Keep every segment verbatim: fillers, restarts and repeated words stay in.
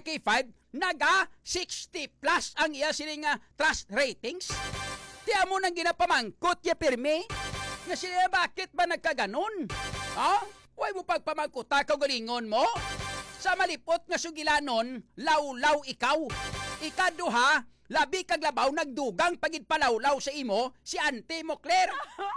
ka-K five, naga sixty plus ang iya sining uh, trust ratings. Tiya mo nang ginapamangkot ya pirmi. Nga sila bakit ba nagkaganon? Ha? Huwag mo pagpamangkota ka galingon mo? Sa malipot nga sugilanon, law-law ikaw. Ikaduha, labi kag labaw nagdugang pagid palawlaw sa imo si Auntie Mocler.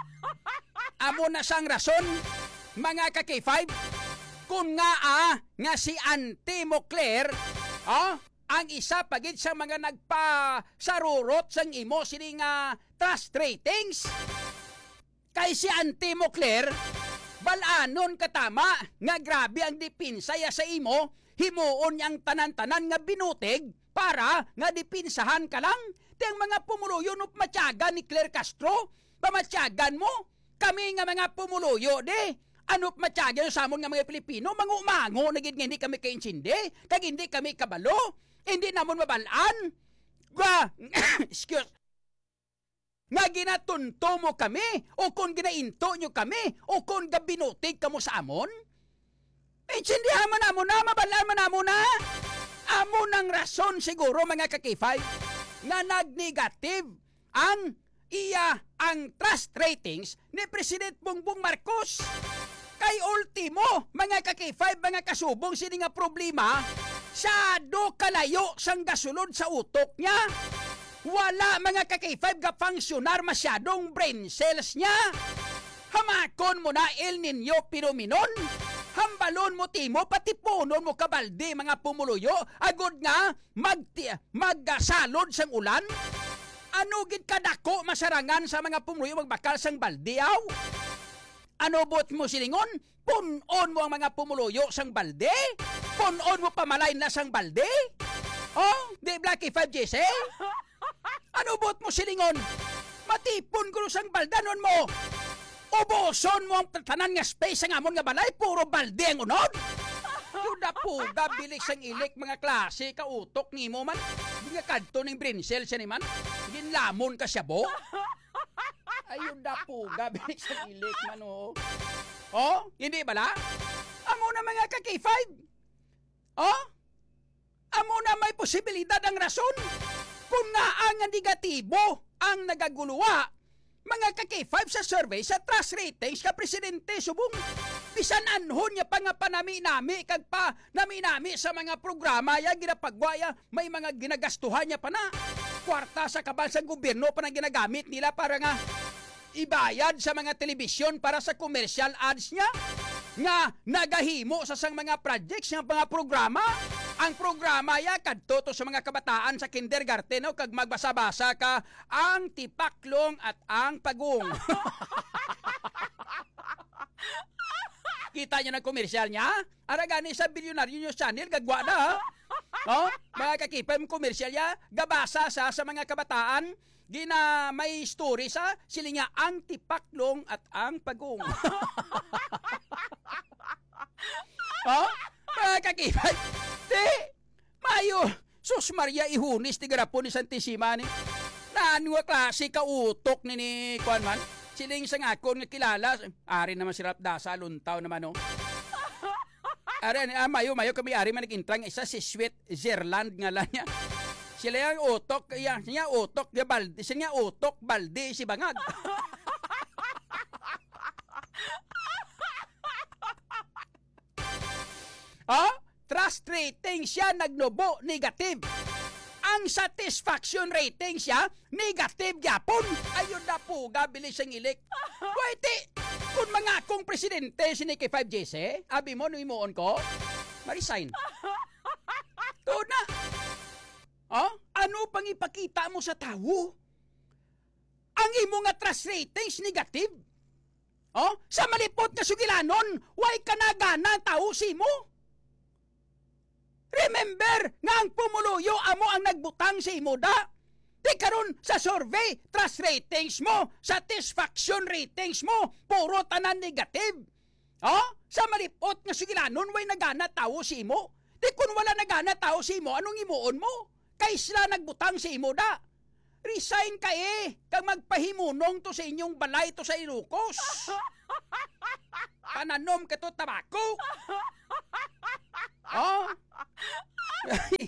Amo na sang rason, mga ka-K five, kung nga ah, nga si Auntie Mocler, ah, ang isa pagid sa mga nagpasarurot sang imo sini nga trust ratings. Kay si Auntie Mocler, balanon katama nga grabe ang dipinsaya sa imo, himuon niyang tanan-tanan nga binutig para nga dipinsahan ka lang. Tiyang mga pumuluyo no matyagan ni Claire Castro, pamatyagan mo. Kami nga mga pumuluyo de. Ano matyagan sa amon nga mga Pilipino, mangumango na hindi kami kainsindi, kag hindi kami kabalo, hindi namon mabalaan. Ga, excuse, nga ginatunto mo kami, o kung ginainto nyo kami, o kung gabinutig ka mo sa amon? Insindihan man amo na, mabalaan man amo na. Amo ng rason siguro mga ka-K five, nga nag-negative ang iya ang trust ratings ni President Bongbong Marcos. Kay ultimo, mga ka-K five, mga kasubong sini nga problema, sado kalayo sang gasulod sa utok niya. Wala mga ka-K five ga funksyonar masyadong brain cells niya. Hamakon mo na El Nino Phenomenon. Hambalon mo timo, pati punon mo kabalde mga pumuluyo, agod nga magti magsalod sang ulan. Ano gid kadako masarangan sa mga pumuluyo magbakal sang baldeaw? Ano bot mo silingon? Punon mo ang mga pumuluyo sang balde? Punon mo pamalay na sang balde? Oh, di Blacky five G C? Ano bot mo silingon? Matipon ko sang baldanon mo. Ubuson mo ang tanan nga space ang amon nga balay, puro balde ang unod. Yuda po, gabilik sang ilik mga klase ka utok ni mo man. Hindi nga kadto ng brinsel siya ni man. Ginlamon ka siya bo. Ayun da po, gabilik sang ilik man o. Oh, hindi bala? Amo na mga ka-K five. Oh? Amo na may posibilidad ang rason. Kung nga ang negatibo ang nagaguluwa, mga ka-K five sa survey sa trust ratings ka Presidente Subong. Bisan anhon niya pa nga panami-nami kag pa nami-nami sa mga programa ya ginapagwaya, may mga ginagastuhan niya pa na. Kwarta sa kabansang gobyerno pa na ginagamit nila para nga ibayad sa mga telebisyon para sa commercial ads niya. Nga nagahimo sa sang mga projects ng mga programa. Ang programa ya kadto to sa mga kabataan sa kindergarten no, kag magbasa-basa ka ang tipaklong at ang pagong. Kita niyo na komersyal niya? Aragani sa Billionaire News Channel gagwa na ha. Oh, mga kakipem komersyal ya gabasa sa sa mga kabataan gina may story sa sila nga ang tipaklong at ang pagong. Oh, mga kakipem. Di, mayo, sus Maria ihunis ti garapon ni Santissima ni. Naan nga klase ka utok ni ni Kuan man. Siling sa ngakon nga kilala. Ari naman si Rapdasa, luntaw naman o. Ari, ah, mayo, mayo kami ari man nag-intrang isa si Sweet Zerland nga lang niya. Sila yung utok, iya, siya utok, ya balde, siya utok, balde, si Bangag. Oh? Trust rating siya nagnubo, negative. Ang satisfaction rating siya, negative yapon. Ayun na po, gabilis ang ilik. Pwede, kung mga akong presidente si K five J C, abi mo, nuimoon ko, marisign. Doon na. Oh? Ano pang ipakita mo sa tao? Ang imo nga trust ratings negative? Oh? Sa malipot na sugilanon, way ka na gana tao si mo? Remember nga ang pumuluyo amo ang nagbutang sa imo da. Di karon sa survey, trust ratings mo, satisfaction ratings mo, puro tanan negative. Oh? Sa malipot nga sugilanon, way nagana tao si imo. Di kun wala nagana tao si imo, anong imuon mo? Kay sila nagbutang si imo da. Resign ka eh, kang magpahimunong to sa inyong balay to sa Ilocos. Pananom ka to tabako. Oh?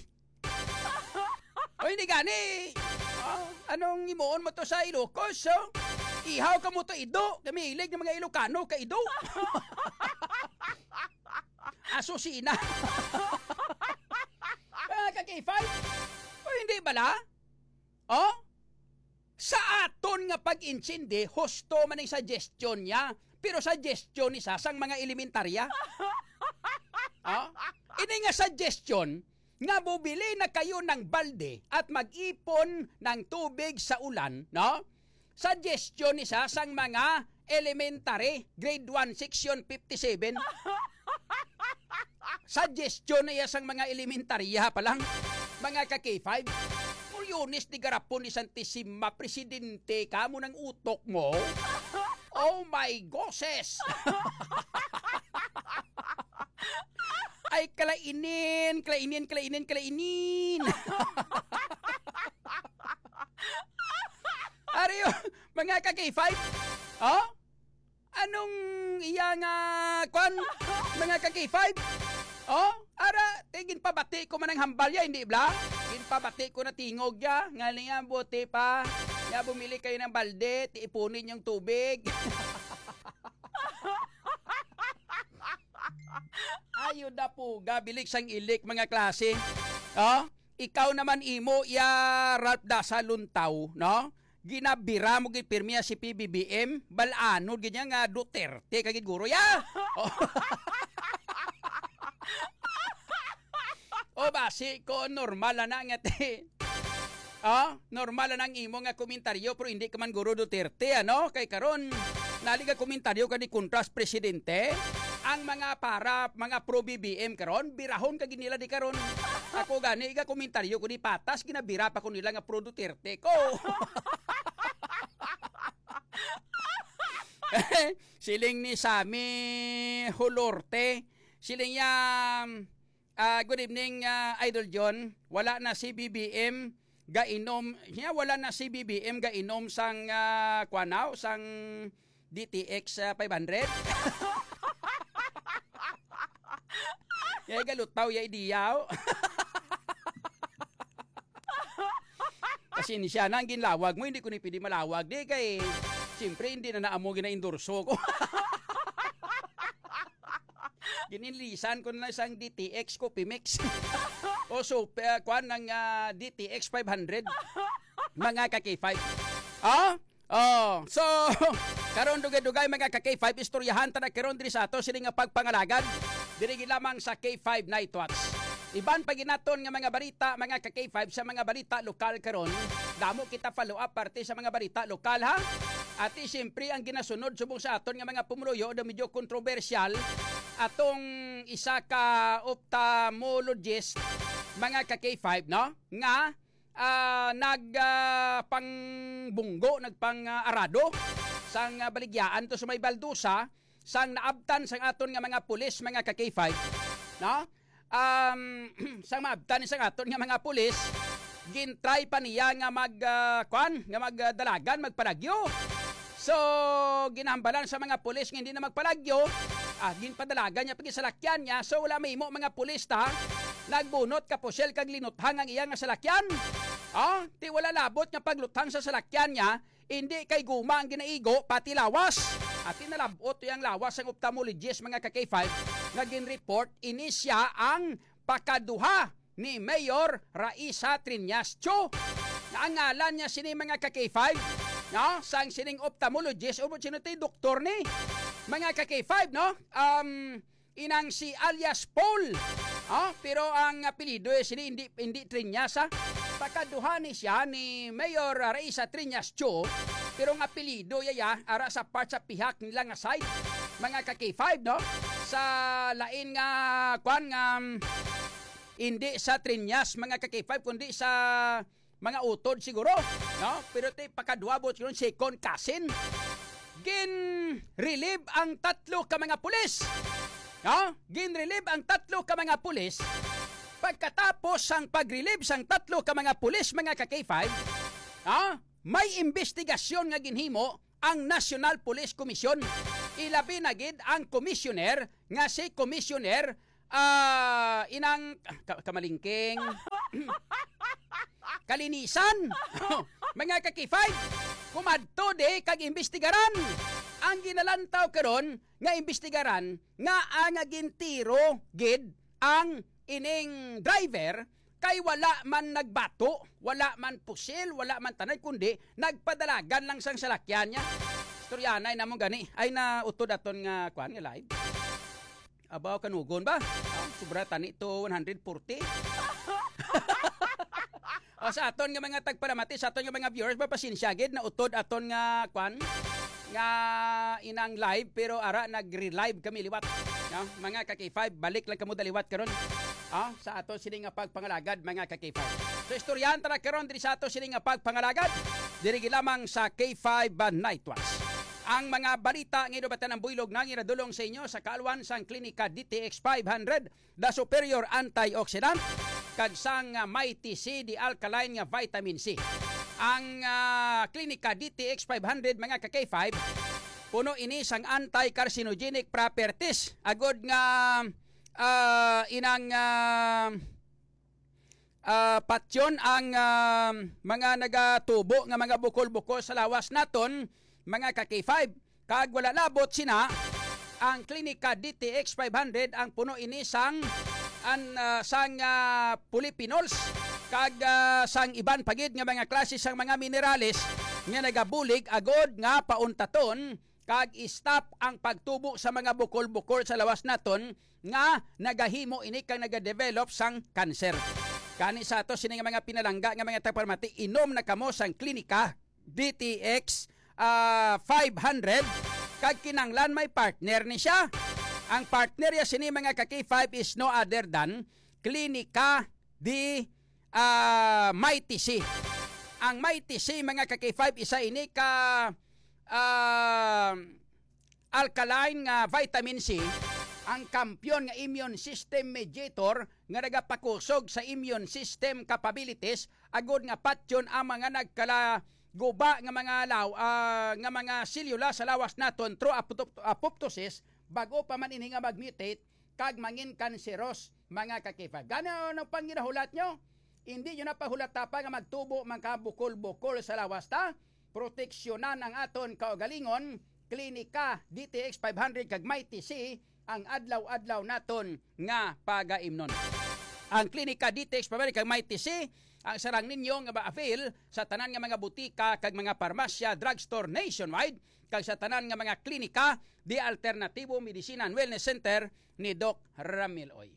gani, oh, anong imuon mo to sa Ilocos, oh? Ihaw ka mo to ido, kami ilig ng mga Ilocano ka ido. Asusina. Ah, kakifay. O hindi bala? Oh? Sa aton nga pag-insindi, husto man ang suggestion niya. Pero suggestion ni sasang mga elementarya. Oh? Ini nga suggestion nga bubili na kayo ng balde at mag-ipon ng tubig sa ulan, no? Suggestion ni sasang mga elementary, grade one, section fifty-seven. Suggestion na yasang mga elementarya pa lang, mga ka-K five. Yunis di garapon ni Santissima Presidente ka mo ng utok mo. Oh my goses! Ay, kalainin, kalainin, kalainin, kalainin. Ariyo, mga ka-K five? Oh? Anong iya nga, kwan? Mga ka-K five? Oh? Ara, tigin pa bati ko man ang hambal ya, hindi bla? Tigin pa bati ko na tingog ya. Nga nga, buti pa. Ya, bumili kayo ng balde, tiipunin yung tubig. Ayun na po, gabilik sang ilik mga klase. Oh? Ikaw naman imo, ya Ralph Dasa Luntaw, no? Ginabira mo gipirmiya si P B B M, balano, ganyan nga Duterte, kagid guro ya. Oh. O basi ko normal na nga te. Ah, normal na ang imo nga komentaryo pero hindi ka man guro Duterte ano kay karon naliga komentaryo ka ni kontras presidente ang mga para mga pro B B M karon birahon ka ginila di karon. Ako gani iga komentaryo ko di patas ginabira pa ko nila nga pro Duterte ko. Siling ni Sami Hulorte, siling niya Uh, good evening, uh, Idol John. Wala na si B B M gainom. Yeah, wala na si B B M gainom sang uh, kwanaw, sang D T X uh, five hundred. Yay, galutaw, yay diyaw. Kasi ni siya na ang ginlawag mo, hindi ko ni pwede malawag. Di kay, siyempre hindi na naamo gina-endorso ko. Ginilisan ko na isang D T X Coffee Mix. O so, uh, kuhan ng uh, D T X five hundred. Mga ka-K five. Ah? Oh, so, karon dugay-dugay mga ka-K five, istoryahan ta na karon diri sa ato sila nga pagpangalagad. Diri lamang sa K five Night Watch. Iban pa ginaton nga mga balita, mga ka-K five sa mga balita lokal karon. Damo kita follow up parte sa mga balita lokal ha. At siyempre ang ginasunod subong sa aton nga mga pumuloyo na medyo kontrobersyal atong isa ka ophthalmologist mga ka-K five no nga uh, nag uh, pangbunggo nagpang uh, arado sang uh, baligyaan to sa may baldusa sang naabtan sang aton nga mga pulis mga ka-K five no um sang maabtan sang aton nga mga pulis gintry pa niya nga mag uh, kwan nga magdalagan magpalagyo. So, ginambalan sa mga pulis nga hindi na magpalagyo, ah, ginpadalagan niya pag salakyan niya, so wala may mo mga pulis ta, nagbunot kapusel kag linuthang ang iyang salakyan. Ah, ti wala labot nga pagluthang sa salakyan niya, hindi kay guma ang ginaigo, pati lawas. At tinalabot yung lawas ang ophthalmologist mga ka-K five, nga ginreport inisya ang pakaduha ni Mayor Raisa Triñasco. Na ang ngalan niya sini mga ka-K five, no? Sang sining ophthalmologist, o sino tayo doktor ni? Mga ka-K five, no? Um, inang si alias Paul. Oh, pero ang apelido eh, sini hindi, hindi Triñasa. Pakaduha ni siya ni Mayor Raisa Triñasco, pero ang apelido yaya, ara sa part sa pihak nila nga side. Mga ka-K five, no? Sa lain nga, kwan nga, um, hindi sa Triñas, mga ka-K five, kundi sa mga utod siguro, no? Pero te pakaduabot yun second cousin. Gin relieve ang tatlo ka mga pulis. No? Gin relieve ang tatlo ka mga pulis. Pagkatapos ang pag-relieve sang tatlo ka mga pulis mga ka-K five, no? May investigasyon nga ginhimo ang National Police Commission. Ilabi na gid ang commissioner nga si Commissioner uh, inang ka- kamalingking kalinisan. Mga ka-K five, kumadto de kag imbestigaran. Ang ginalantaw karon nga imbestigaran nga ang gintiro gid ang ining driver kay wala man nagbato, wala man pusil, wala man tanay, kundi nagpadalagan lang sang salakyan niya. Storyanay namong gani ay na utod aton nga kuan nga live. Abaw kanugon ba? Oh, sobra tani to one forty. O sa aton nga mga tagparamati, sa aton nga mga viewers, mapasensya gid na utod aton nga kuan nga inang live pero ara nagre-live kami liwat. No? Mga ka-K five, balik lang kamo daliwat karon. Ah, sa ato sini nga pagpangalagad mga ka-K five. So istoryan tara karon diri sa ato sini nga pagpangalagad. Diri lamang sa K five Night Watch. Ang mga balita ng inobatan ng buylog nang iradulong sa inyo sa kaalwan sang klinika D T X five hundred, the superior antioxidant, kag sang uh, Mighty C, the alkaline nga vitamin C. Ang uh, klinika D T X five hundred mga ka-K five, puno ini sang anti-carcinogenic properties. Agod nga uh, inang uh, uh, patyon ang uh, mga nagatubo nga mga bukol-bukol sa lawas naton, mga ka-K five. Kag wala labot sina, ang klinika D T X five hundred ang puno ini sang an uh, sang uh, polyphenols kag uh, sang iban pagid nga mga klase sang mga minerales nga nagabulig agod nga pauntaton kag stop ang pagtubo sa mga bukol-bukol sa lawas naton nga nagahimo ini kang nagadevelop sang kanser. Kani sa ato sini nga mga pinalangga nga mga tagparmati, inom na kamo sang klinika D T X uh, five hundred kag kinanglan may partner ni siya. Ang partner ya sini mga ka-K five is no other than Klinika di uh, Mighty C. Ang Mighty C mga ka-K five isa ini ka uh, alkaline nga vitamin C, ang kampyon nga immune system mediator nga nagapakusog sa immune system capabilities agod nga patyon ang mga nagkala guba nga mga law uh, nga mga selula sa lawas naton through apoptosis bago pa man ini nga mag-mutate kag mangin kanseros mga ka-K five. Gano no pang ginahulat nyo? Hindi nyo na pahulat pa nga magtubo magkabukol-bukol sa lawas ta. Proteksyonan ang aton kaugalingon, klinika D T X five hundred kag Mighty C ang adlaw-adlaw naton nga pagaimnon. Ang klinika D T X five hundred kag Mighty C ang sarang ninyo nga ba-avail sa tanan nga mga butika kag mga parmasya, drugstore nationwide kag sa tanan nga mga klinika di Alternatibo Medicina and Wellness Center ni Doc Ramil Oy.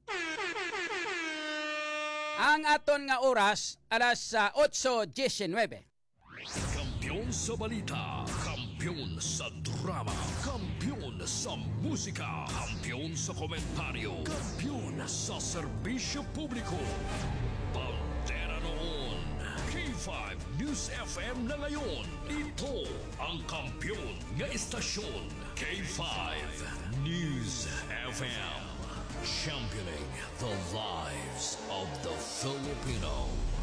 Ang aton nga oras alas uh, eight nineteen. Kampiyon sa balita, kampiyon sa drama, kampiyon sa musika, kampiyon sa komentaryo, kampiyon sa serbisyo publiko. Pantera noon, K five News F M na ngayon. Ito ang kampiyon nga istasyon, K five News F M. Championing the lives of the Filipino.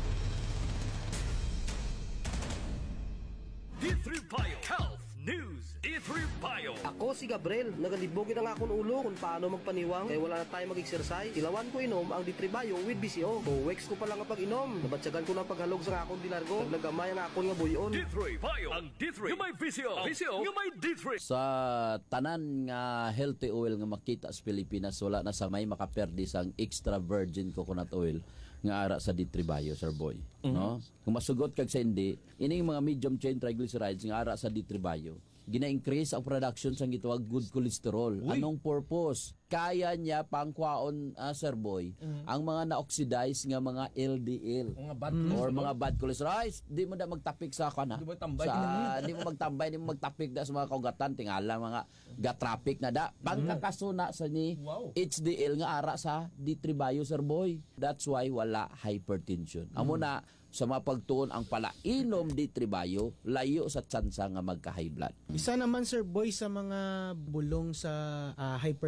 D three Bio Health News. D three Bio. Ako si Gabriel, nagalibogin ang akong ulo kung paano magpaniwang kaya wala na tayo mag-exercise. Ilawan ko inom ang D three Bio with B C O. O weeks ko pa lang ang pag-inom. Nabatsagan ko ng paghalog sa akong dilargo. Naglagamay ang akong nga buyon. D three Bio. Ang D three. Yung may B C O. B C O. Yung may D three. Sa tanan nga healthy oil nga makita sa Pilipinas, wala na sa may makaperdi sang extra virgin coconut oil nga ara sa D three Bio, sir boy. Mm-hmm. No? Kung masugot kag sa hindi, ining mga medium chain triglycerides nga ara sa D three Bio, gina-increase ang production sang gitawag good cholesterol. Uy. Anong purpose? Kaya niya pangkwaon, uh, sir boy, mm-hmm. ang mga na-oxidize nga mga L D L mga bad mm-hmm. or mga bad cholesterol. Ay, di mo na magtapik sa kana. Di mo tambay. Sa, di mo magtambay, di mo magtapik da sa mga kaugatan, tingala mga gatrapik na da. Pagkakasuna sa ni wow. H D L nga ara sa D three Bio, sir boy. That's why wala hypertension. Mm-hmm. Amo na sa mga pagtuon ang palainom D three Bio, layo sa tsansa nga magka-high blood. Isa naman sir boy sa mga bulong sa uh, hypertension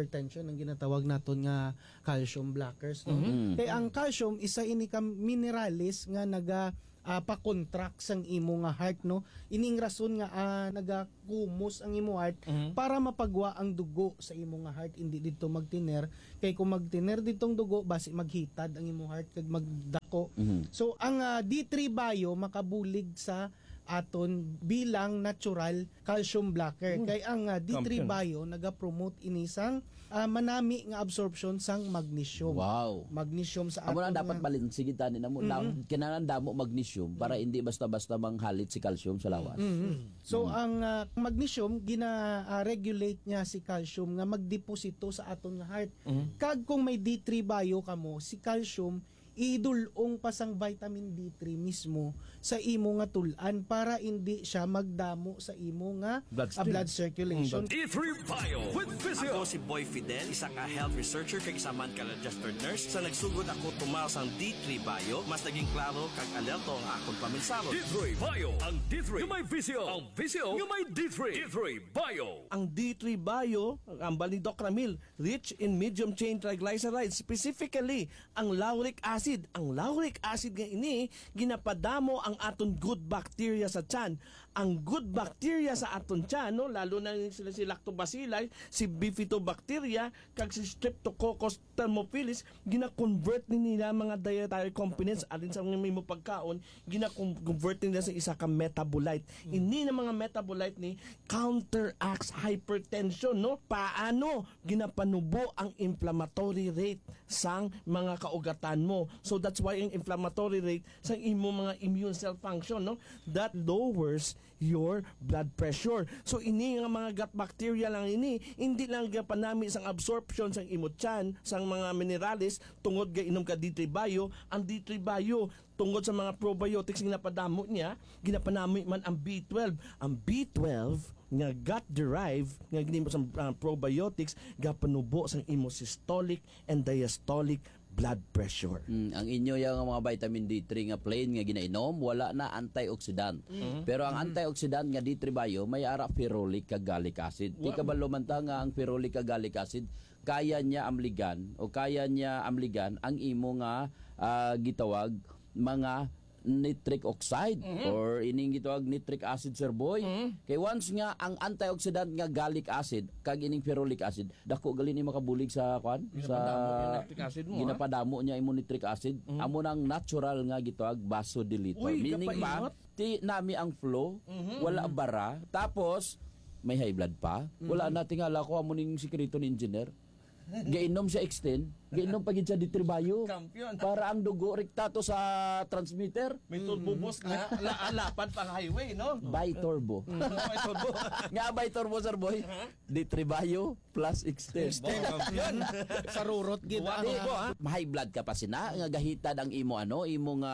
ang ginatawag naton nga calcium blockers, no? Mm-hmm. Kay ang calcium isa ini ka mineralis nga naga uh, pa-contract sang imo nga heart, no? Ining rason nga uh, nagakumos ang imo heart Mhm. para mapagwa ang dugo sa imo nga heart, hindi dito magtiner. Kay kung magtiner ditong dugo basi maghitad ang imo heart kag magdako. Mhm. So ang uh, D three Bio makabulig sa aton bilang natural calcium blocker. Kay ang uh, D three Champion. Bio naga-promote inisang uh, manami nga absorption sang magnesium. Wow. Magnesium sa Amo aton na dapat nga- balinsigitan ni namo mm kinahanglan damo magnesium para hindi basta-basta manghalit si calcium sa lawas. Mhm. So ang uh, magnesium gina-regulate niya si calcium nga magdeposito sa aton nga heart. Kag kung may D three Bio kamo, si calcium idulong pa sang vitamin D three mismo sa imo nga tulan para hindi siya magdamo sa imo nga Bloodstream. uh, blood circulation. D three Bio with Visio. Ako si Boy Fidel, isa ka health researcher kag isa man ka registered nurse. Sa nagsugod ako tumaw sang D three Bio, mas naging klaro kag alerto ang akong paminsalo. D three Bio. Ang D three yung may Visio. Ang Visio yung may D three. D three Bio. Ang D three Bio, ang ambal ni Doc Ramil, rich in medium chain triglycerides, specifically ang lauric acid. Ang lauric acid nga ini ginapadamo ang aton good bacteria sa tiyan. Ang good bacteria sa aton tiyan, no, lalo na sila si Lactobacilli, si Bifidobacteria, kag si Streptococcus thermophilus, gina-convert ni nila mga dietary components alin sa mga mo pagkaon, gina-convert nila sa isa ka metabolite. Ini na mga metabolite ni counteracts hypertension, no? Paano ginapanubo ang inflammatory rate sang mga kaugatan mo. So that's why ang inflammatory rate sa imo mga immune cell function, no, that lowers your blood pressure. So ini nga mga gut bacteria lang ini, hindi lang gapanami sang absorption sang imo tiyan sang mga minerales tungod ga inom ka D three Bio. Ang D three Bio tungod sa mga probiotics nga napadamo niya, ginapanami man ang B twelve. Ang B twelve nga gut derived nga ginimo sa uh, probiotics gapanubo sang imo systolic and diastolic blood pressure. Mm, ang inyo yung mga vitamin D three nga plain nga ginainom, wala na antioxidant. Pero ang antioxidant nga D three Bio may ara ferulic kag gallic acid. Di ka ba lumanta nga ang ferulic kag gallic acid kaya niya amligan o kaya niya amligan ang imo nga ah, gitawag mga nitric oxide or ining gitawag nitric acid, sir boy. Kay once nga ang antioxidant nga gallic acid kag ining ferulic acid dako gali ni makabulig sa kwan sa Ginapadamo yung nitric acid mo, ha? ginapadamo niya imo nitric acid amo nang natural nga gitawag vasodilator. Uy, Meaning kapaingot. ba ti nami ang flow wala bara tapos may high blood pa wala na tingala ko amo ning sikreto ni engineer. Gainom siya extend, gainom pagid siya D three Bio. Kampiyon. Para ang dugo rektato sa transmitter. May turbo boost na la, lapad pang highway, no? By turbo. May turbo. Nga by turbo, sir boy. D three Bio plus extend. Kampiyon. Sa rurot gid ang Turbo, ha? High blood ka pa sina nga gahitad ang imo ano imo nga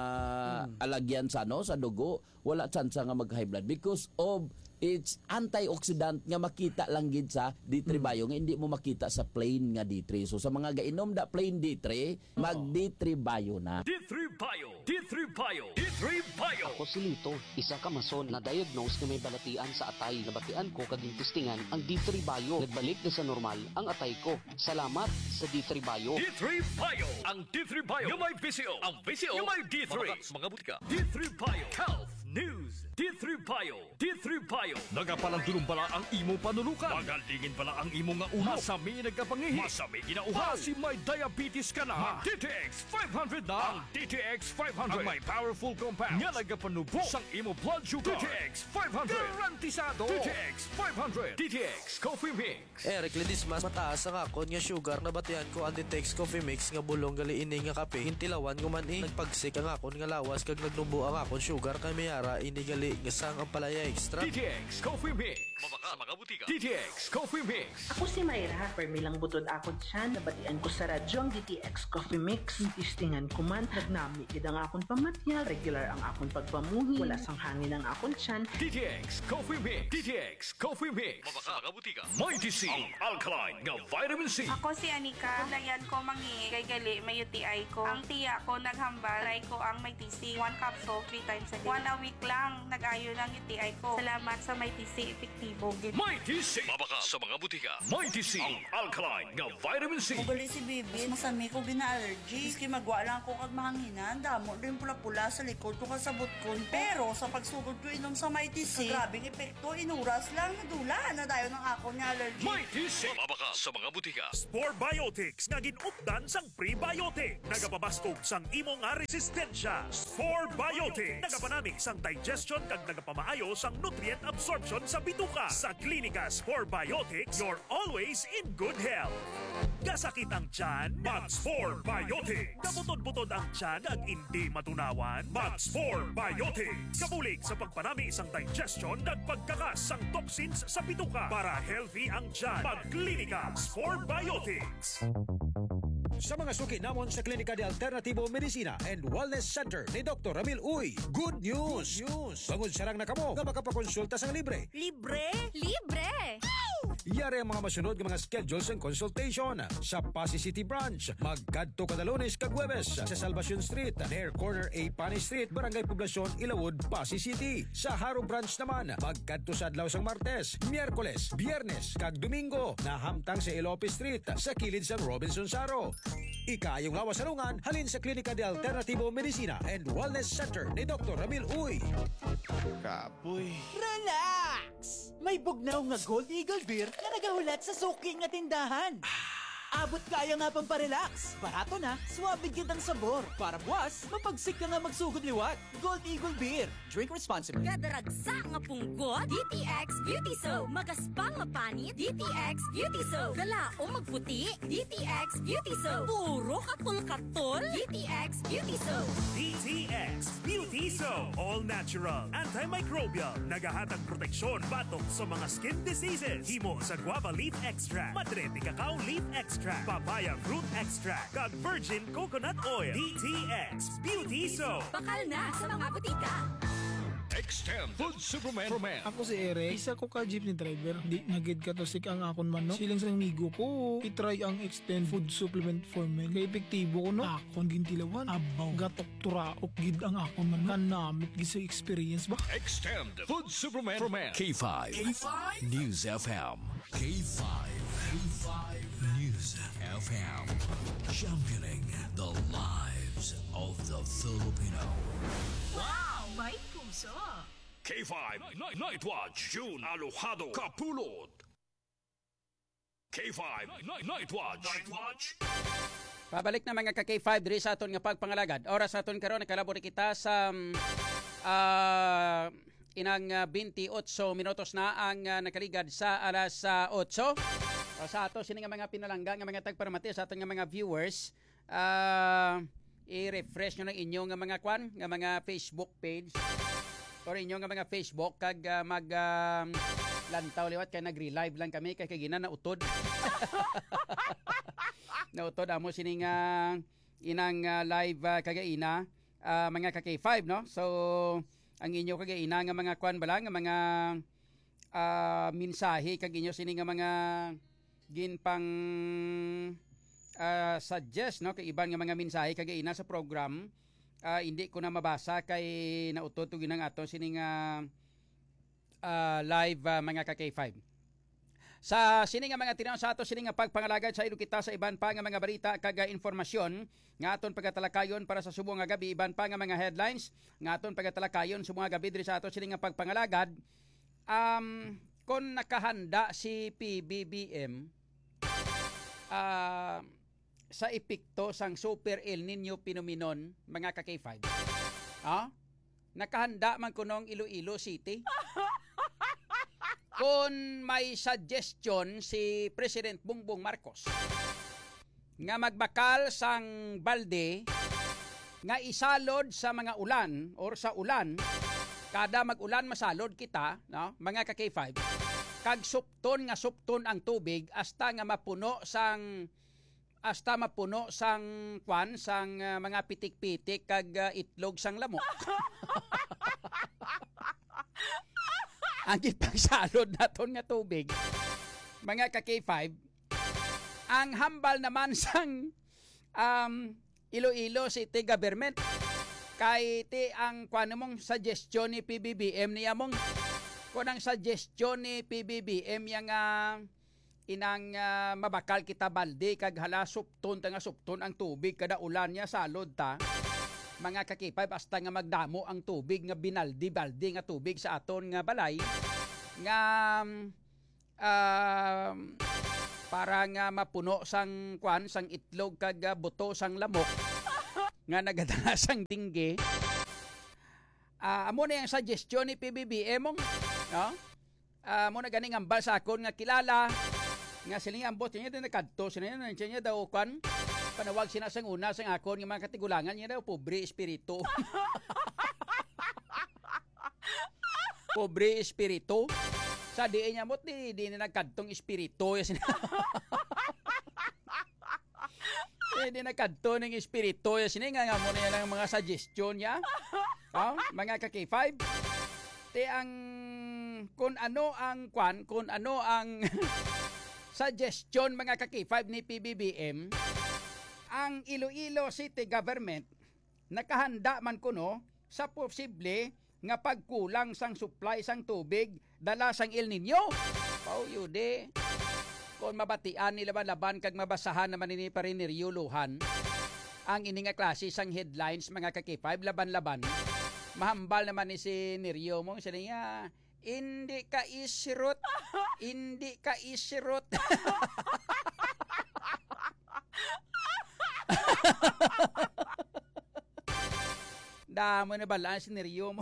alagyan sa ano sa dugo wala tsansa nga mag high blood because of it's antioxidant nga makita lang gid sa D three Bio nga hindi mo makita sa plain nga D three. So sa mga gainom da plain D three, mag D three Bio na. D three Bio. D three Bio. D three Bio. Ako si Lito, isa ka mason na diagnose na may balatian sa atay. Nabatian ko kaging testingan ang D three Bio. Nagbalik na sa normal ang atay ko. Salamat sa D three Bio. D three Bio. Ang D three Bio yung may Visio. Ang Visio yung may D three. Mga butika. D three Bio. Health News. D three Bio. D three Bio. Nagapalandulong pala ang imo panulukan. Magalingin pala ang imo nga ulo. Masami nagkapangihi. Masami ginauhaw. Kasi may diabetes ka na. D T X five hundred na. Ang D T X five hundred. Ang may powerful compound. Nga nagapanubo sang imo blood sugar. D T X five hundred. Garantisado. D T X five hundred. D T X Coffee Mix. Eric Ledismas, mataas ang akon nga sugar na batian ko ang Ditex Coffee Mix nga bulong gali ini nga kape. Hintilawan ko man eh. Nagpagsik ang akon nga lawas kag nagnubo ang akon sugar kay mayara ini gali nga sang ang palaya extra. D T X Coffee Mix. Mabaka mga butika. D T X Coffee Mix. Ako si Mayra, permi lang butod ako dyan. Nabatian ko sa radyo ang D T X Coffee Mix. Tistingan ko man, nagnami kid ang akong pamatyal. Regular ang akong pagpamuhi. Wala sang hangin ang akong tiyan. D T X Coffee Mix. D T X Coffee Mix. Mabaka mga butika. May D C. Ang alkaline nga vitamin C. Ako si Anika. Dayan ko mangi kay gali may U T I ko. Ang tiya ko naghambal. Try ko ang may T C. One capsule, three times a day. One a week week lang, nag-ayo ng ngiti ay ko. Salamat sa may T C epektibo. Gid. May T C. Mabaka sa mga butika. May T C. Ang alkaline nga vitamin C. Ugali si Bibi, masami ko gina-allergy. Iski magwa lang ko kag mahanginan, damo din pula-pula sa likod ko kasabot ko. Pero sa pagsugod ko inom sa may T C, grabing epekto, inuras lang, nadula na dayon ng ako ni allergy. May T C. Mabaka sa mga butika. Spore Biotics nga ginupdan sang prebiotic. Nagapabastog sang imo nga resistensya. Spore Biotics. Nagapanami sang digestion kag nagapamaayo sang nutrient absorption sa bituka. Sa klinika Spore Biotics, you're always in good health. Kasakit ang tiyan, Mag-Spore Biotics. Kabutod-butod ang tiyan ag hindi matunawan, Mag-Spore Biotics. Kabulig sa pagpanami isang digestion at pagkakas sang toxins sa bituka para healthy ang tiyan. Magklinika Spore Biotics. Sa mga suki namon sa Klinika de Alternativo Medicina and Wellness Center ni Doctor Ramil Uy, good news! Good news! Bangod sarang na kamo nga makapakonsulta sang libre. Libre? Libre! Yari ang mga masunod ng mga schedules and consultation sa Pasay City Branch. Magkadto kada Lunes kag Huwebes sa Salvacion Street, near corner A Pani Street, Barangay Poblacion, Ilawod, Pasay City. Sa Haro Branch naman, magkadto sa adlaw sang Martes, Miyerkules, Biyernes kag Domingo na hamtang sa Ilope Street sa kilid sa Robinson Saro. Ikayong lawas salungan halin sa Klinika de Alternativo Medicina and Wellness Center ni Doctor Ramil Uy. Kapoy. Relax! May bugnaw nga Gold Eagle Beer na nagahulat sa suki nga tindahan. Abot kaya nga pang parelax. Barato na, suwabig kitang sabor. Para buwas, mapagsik ka nga magsugod liwat. Gold Eagle Beer. Drink responsibly. Kadaragsa nga punggot, D T X Beauty Soap. Magaspang mapanit, D T X Beauty Soap. Kalaong magputi, D T X Beauty Soap. Puro katol-katol, D T X Beauty Soap. D T X Beauty Soap. All natural, antimicrobial, nagahatag proteksyon batok sa mga skin diseases. Himo sa guava leaf extract, madre de cacao leaf extract, papaya fruit extract, kag virgin coconut oil. D T X Beauty Soap. Bakal na sa mga butika. Extend Food Superman. Ako si Eric, isa ko ka jeepney driver. Di nagid ka to sik ang akon man, no? Silang sa migo ko, itry ang Extend Food Supplement for Men. Kaya epektibo ko, no? Akon gintilawan, abaw, gatok turaok gid ang akon man. Kanamit gid sa experience ba? Extend Food Superman for Men. K five. K five News F M. K five. K five News F M. Championing the lives of the Filipino. Wow! May puso! K five Night, Night Watch. June Alojado Kapulot. K five Night, Night Watch. Night Watch. Pabalik na mga ka-K five diri sa aton nga pagpangalagad. Oras sa aton karon nakalabot kita sa uh, inang uh, twenty-eight minutos na ang uh, nakaligad sa alas uh, eight. O sa ato sini nga mga pinalangga nga mga tagparamati sa aton nga mga viewers, uh, i-refresh nyo ng inyo nga mga kwan, nga mga Facebook page or inyo nga mga Facebook kag uh, mag uh, lantaw liwat kay nagre-live lang kami kay kagina na utod. Na utod amo sini nga inang uh, live uh, kagaina uh, mga ka K five, no? So ang inyo kagaina nga mga kwan bala nga mga uh, mensahe kag inyo sini nga mga ginpang uh, suggest, no, kay iban nga mga mensahe kagaina sa program. Uh, hindi ko na mabasa kay nautod to ginang ato sining uh, uh, live uh, mga ka K five. Sa sining nga mga tinaw sa ato sining nga pagpangalagad sa ilo kita sa iban pa nga mga balita kag informasyon nga aton pagatalakayon para sa subong nga gabi, iban pa nga mga headlines nga aton pagatalakayon subong nga gabi diri sa ato sining nga pagpangalagad. Um kon nakahanda si P B B M uh, sa epekto sang Super El Nino phenomenon mga ka K five. Ah? Nakahanda man kunong Iloilo City. Kung may suggestion si President Bongbong Marcos nga magbakal sang balde nga isalod sa mga ulan or sa ulan, kada mag-ulan masalod kita, no, mga ka K five, kag supton nga supton ang tubig hasta nga mapuno sang hasta mapuno sang kwan sang uh, mga pitik-pitik kag uh, itlog sang lamok. Ang ipagsalod naton nga tubig mga ka K five, ang hambal naman sang um, Iloilo City Government Kay ti ang kuan mong suggestion ni P B B M niya mong kun ang suggestion ni P B B M yang uh, inang uh, mabakal kita balde kag hala supton ta nga supton ang tubig kada ulan niya salod ta. Mga kakipay basta nga magdamo ang tubig nga binaldi balde nga tubig sa aton nga balay nga uh, para nga mapuno sang kuan sang itlog kag uh, buto sang lamok nga nagadala sang dingge. Ah, uh, amo na yung suggestion ni P B B M mong, no? Ah, uh, mo na ganing ambal sa akon nga kilala nga siling ambot niya din nakadto sina niya niya daw kan panawag sina sang una sang akon nga mga katigulangan niya daw pobre espiritu. Pobre espiritu. Sa di niya mot di di na nagkadtong espiritu ya sina. Hindi na kadto ng espiritu ya sini nga nga mo na lang mga suggestion niya. Oh, mga ka-K five. Te ang kung ano ang kwan, kung ano ang suggestion mga ka-K five ni P B B M, ang Iloilo City Government nakahanda man kuno sa posible nga pagkulang sang supply sang tubig dala sang El Nino. Pao yude. Kung mabatian nila laban kag mabasahan naman ini pa rin niriyuluhan ang ini nga klase sang headlines mga ka-K five laban-laban. Mahambal naman ni si Neryo mong siya niya, hindi ka isirot, hindi ka isirot. Damo na balaan si Neryo mo.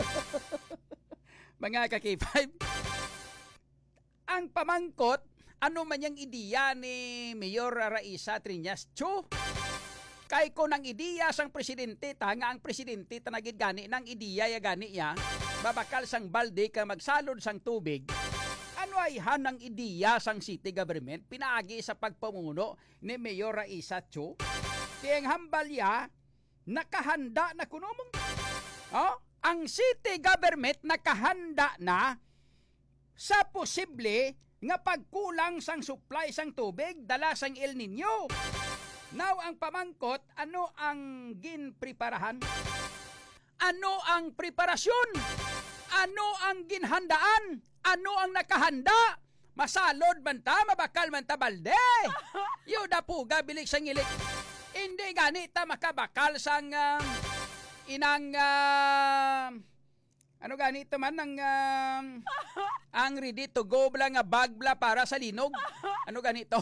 Mga ka-K five, ang pamangkot ano man yung ideya ni Mayor Raisa Triñas Chu? Kay ko ng ideya sang presidente, ta nga ang presidente tanagid gani ng ideya ya gani ya, babakal sang balde ka magsalod sang tubig. Ano ay hanang ideya sang city government pinaagi sa pagpamuno ni Mayor Raisa Chu? Kaya hambal ya, nakahanda na kunomong. Oh, ang city government nakahanda na sa posible nga pagkulang sang supply sang tubig dala sang El Nino. Now ang pamangkot, ano ang ginpreparahan? Ano ang preparasyon? Ano ang ginhandaan? Ano ang nakahanda? Masalod man ta, mabakal man ta balde. Yuda puga bilik sang ilik. Hindi gani ta makabakal sang uh, inang uh, ano ganito man ang uh, ang ready to go bla nga bag bla para sa linog. Ano ganito?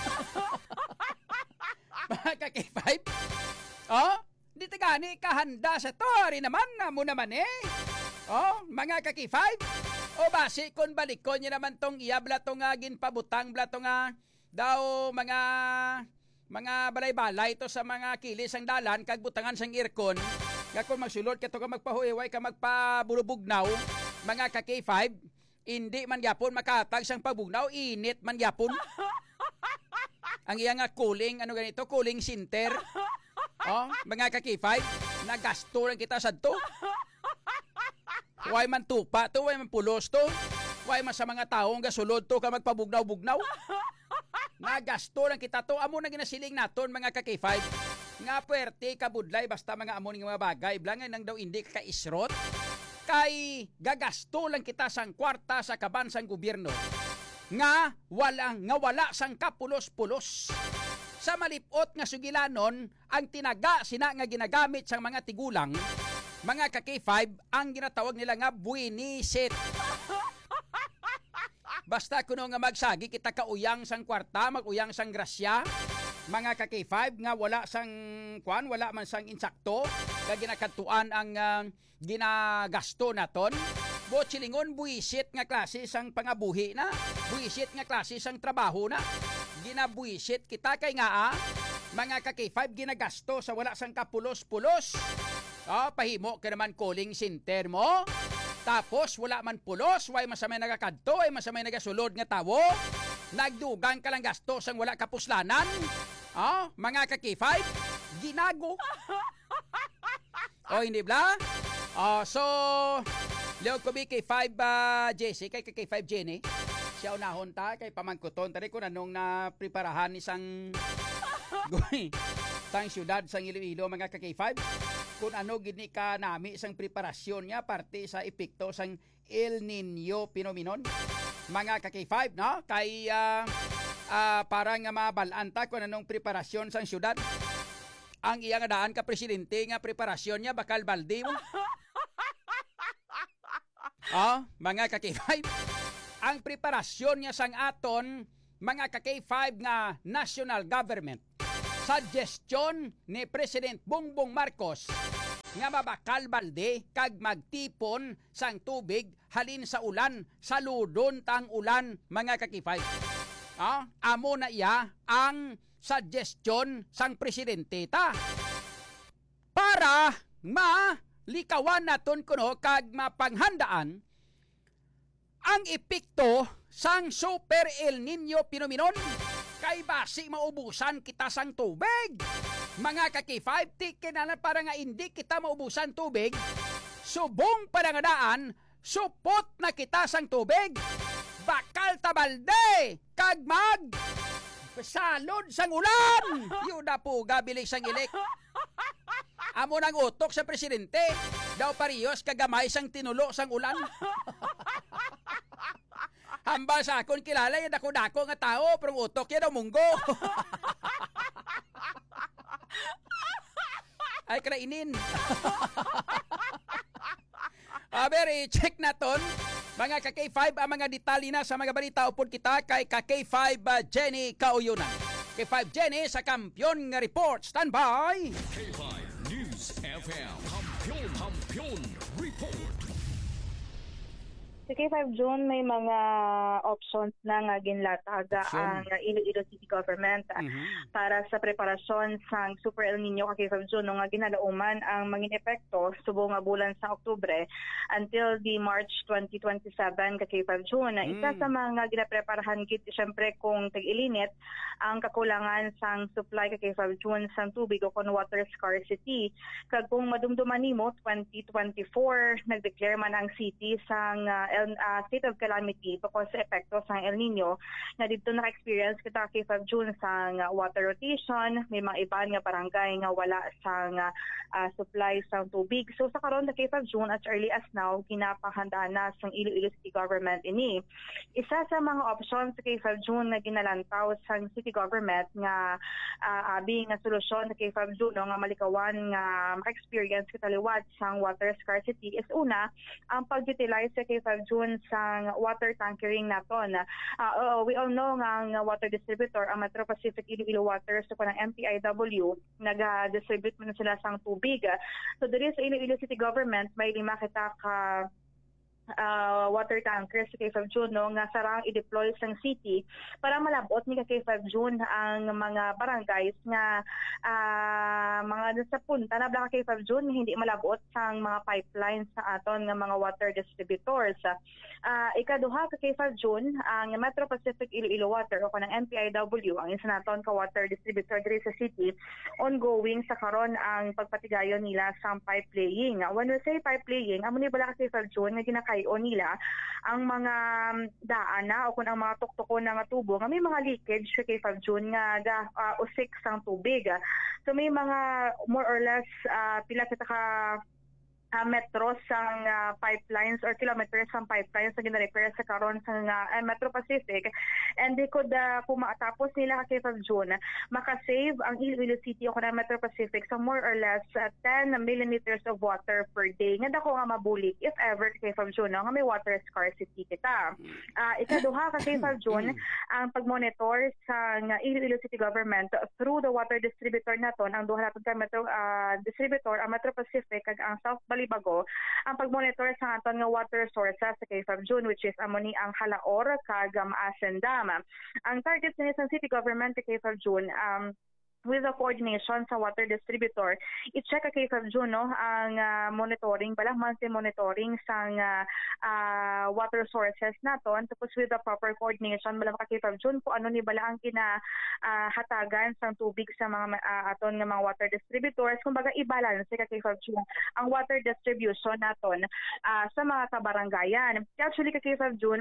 Mga ka-K five? Oh, di ta gani kahanda sa tori naman na mo naman eh. Oh, mga ka-K five? O basi kon balikon niya naman tong iyabla tong uh, ginpabutang bla tong uh, daw mga mga balay-balay to sa mga kilis ang dalan kag butangan sang aircon. Nga kung magsulod ka to ka magpahuiway ka magpabulubugnaw, mga ka-K five, hindi man yapon makatag sang pabugnaw, init man yapon. Ang iya nga cooling, ano ganito, cooling center. Oh, mga ka-K five, nagasto lang kita sa to. Way man tupa to, way man pulos to. Way man sa mga taong gasulod to ka magpabugnaw-bugnaw. Nagasto lang kita to. Amo na ginasiling naton mga ka-K five. Nga puwerte kabudlay basta mga amon nga mga bagay blangan nang daw hindi ka isrot kay gagasto lang kita sang kwarta sa kabansang gobyerno nga wala nga wala sang kapulos-pulos sa malipot nga sugilanon ang tinaga sina nga ginagamit sang mga tigulang mga ka-K five ang ginatawag nila nga buwinisit. Basta kuno nga magsagi kita kauyang sang kwarta maguyang sang grasya mga ka-K five nga wala sang kwan, wala man sang insakto, kag ginakatuan ang uh, ginagasto naton. Bo chilingon buisit nga klase sang pangabuhi na, buisit nga klase sang trabaho na. Ginabuisit kita kay nga ah, mga ka-K five ginagasto sa wala sang kapulos-pulos. Oh, pahimo ka naman calling center mo. Tapos wala man pulos, way masamay nagakadto, way masamay nagasulod nga tawo. Nagdugang ka lang gasto sang wala kapuslanan. Oh, mga ka-K five, ginago. Oh, hindi bla? Oh, so, Leo ko bi K five uh, Jesse, kay K five Jenny. Siya unahon ta, kay pamangkuton. Tari ko na nung napreparahan isang sang syudad sang Iloilo mga ka-K five. Kung ano gini ka nami sang preparasyon niya parte sa epekto sang El Nino phenomenon. Mga ka-K five, no? Kay uh, uh, parang nga mabalanta kung anong preparasyon sang syudad. Ang iyang daan ka presidente nga preparasyon niya bakal balde mo. Oh, mga ka-K five. Ang preparasyon niya sang aton mga ka-K five nga national government. Suggestion ni President Bongbong Marcos nga mabakal balde kag magtipon sang tubig halin sa ulan, saludon tang ulan mga ka-K five. Ah, amo na iya ang suggestion sang presidente ta. Para malikawan naton kuno kag mapanghandaan ang epekto sang Super El Nino phenomenon kay basi maubusan kita sang tubig. Mga ka-K five, tikinalan para nga hindi kita maubusan tubig, subong parangadaan, supot na kita sang tubig. Bakal tabalde, kag mag, salod sang ulan. Yun na po, gabilig sang ilik. Amo nang utok sa presidente, daw parehas kagamay sang tinulo sang ulan. Hamba sa akon kilala yan ako-dako nga tao, pero utok yan ang munggo. Ay, krainin. Aber, i-check naton mga ka-K five ang mga detalye na sa mga balita upod kita kay ka-K five uh, Jenny Kauyunan. K five Jenny sa Kampiyon nga report. Stand by! K five News F M. Kampiyon, Kampiyon Report. Sa K five June, may mga options na nga ginlatag ang Iloilo City Government mm-hmm. para sa preparasyon sang Super El Nino ka K five June no nga ginalauman ang mangin epekto subong nga bulan sa Oktubre until the March twenty twenty-seven ka K five June. Mm. Isa sa mga ginapreparahan kit syempre kung tag-ilinit ang kakulangan sang supply ka K five June sang tubig o kon water scarcity. Kag kung madumduman nimo twenty twenty-four nag-declare man ang city sang uh, Uh, state of calamity because sa epekto sa El Nino na dito naka-experience kita K five June sang uh, water rotation, may mga iban nga barangay nga wala sang uh, uh, supply sang tubig. So sa karon sa K five June as early as now ginapahandaan na sang Iloilo City Government ini. Isa sa mga options sa K five June na ginalantaw sang city government nga uh, abi nga solusyon sa K five June no, nga malikawan nga maka-experience kita liwat sang water scarcity is una ang pag-utilize sa K five June sang water tankering naton. Uh, we all know nga ang water distributor ang Metro Pacific Iloilo Water so kanang M P I W naga-distribute man sila sang tubig. So there is Iloilo City Government may lima kita ka Uh, water tankers sa K five June no, nga sarang i-deploy sang city para malabot ni ka K five June ang mga barangays nga uh, mga sa punta na bla ka K five June hindi malabot sang mga pipelines sa aton nga mga water distributors. Uh, ikaduha ka K five June ang Metro Pacific Iloilo Water o kanang M P I W ang isa naton ka water distributor diri sa city ongoing sa karon ang pagpatigayon nila sang pipe laying. When we say pipe laying, amo ni bala ka K five June nga ginakay o nila ang mga daan na o kung ang mga tuktuko na nga tubo nga may mga leakage sa K five June nga ga, uh, usik sang tubig. So may mga more or less uh, pila kita ka Uh, metros sang uh, pipelines or kilometers sang pipelines na gina-repair sa karon sa uh, Metro Pacific, and they could uh, kung matapos nila ka K five June makasave ang Iloilo City o kanang Metro Pacific so more or less uh, ten millimeters of water per day nga dako nga mabulik if ever K five June no, nga may water scarcity kita. Uh, ikaduha ka K five June ang pagmonitor sa Iloilo City Government through the water distributor naton ang duha naton ka Metro uh, distributor ang Metro Pacific kag ang South Balibago ang pagmonitor sa aton nga water sources sa K five June which is amoni ang Halaor kag Maasen Dam. Ang target ni sa city government sa K five June um with the coordination sa water distributor, i-check ka K five June no, ang uh, monitoring, balang monthly monitoring sa uh, uh, water sources naton, tapos with the proper coordination, balang ka K five June, kung ano ni bala ang kinahatagan uh, sa tubig sa mga uh, aton ng mga water distributors, kung baga i-balance ka K five June ang water distribution naton uh, sa mga kabarangayan. Actually, ka K five June,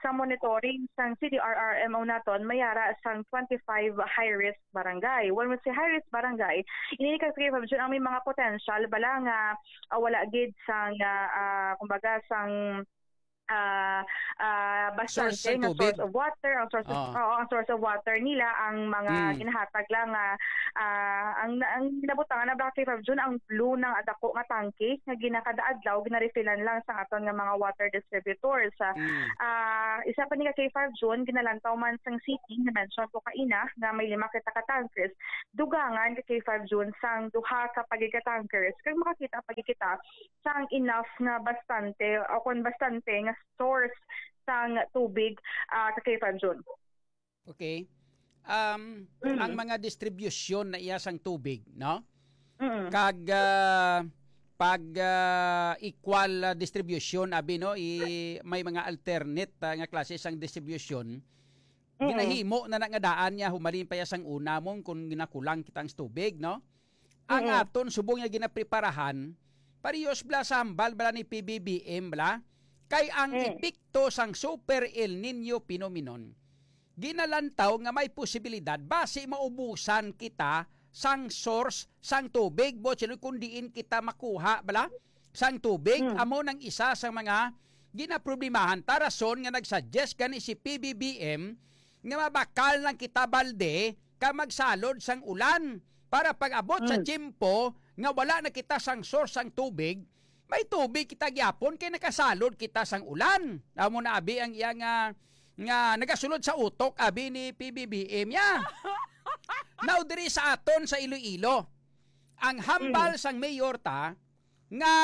sa monitoring sang C D R R M O naton mayara sang twenty-five high-risk barangay. Well, mo si high-risk barangay, ini ka K five June ang may mga potential bala nga uh, wala gid sang uh, uh, kumbaga sang uh, uh, bastante Source ng nga tubig. source of water, ang source of, Oo. oo, ang source of water nila ang mga Mm. ginahatag lang nga ah, ang ang ginabutangan na Black K five June ang blue ng adako nga tangke nga ginakadaadlaw ginarefillan lang sa aton nga mga water distributors. Sa Mm. ah, isa pa ni ka K five June ginalantaw man sang city na mention ko kaina nga may lima kita ka tankers dugangan ka K five June sang duha ka pagika tankers kag makakita pagikita sang enough nga bastante o kon bastante nga source sang tubig ah, sa K five June. Okay. Um, ang mga distribusyon na iya sang tubig, no? Mm. Kag ah, pag ah, equal ah, distribution abi no, i, may mga alternate ah, nga klase sang distribution. Mm. Ginahimo na na nga daan niya humalin pa ya sang una mong kung ginakulang kitang tubig, no? Ang Mm. aton subong nga ginapreparahan parehas bla sambal bala ni P B B M bla kay ang Mm. epekto sang Super El Nino phenomenon ginalantaw nga may posibilidad base maubusan kita sang source sang tubig bo sino kung diin kita makuha bala sang tubig Mm. amo nang isa sa mga ginaproblemahan tarason nga nagsuggest kani si P B B M nga mabakal lang kita balde ka magsalod sang ulan para pag-abot sa Mm. tiyempo nga wala na kita sang source sang tubig may tubig kita gyapon kay nakasalod kita sang ulan amo na abi ang iya nga nga nagasulod sa utok abi ni P B B M ya. Now diri sa aton sa Iloilo, ang hambal sang mayor ta nga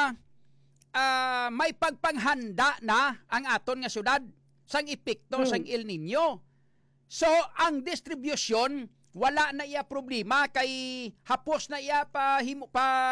ah, may pagpanghanda na ang aton nga syudad sang epekto Mm. sang El Nino. So ang distribution wala na iya problema kay hapos na iya pa himo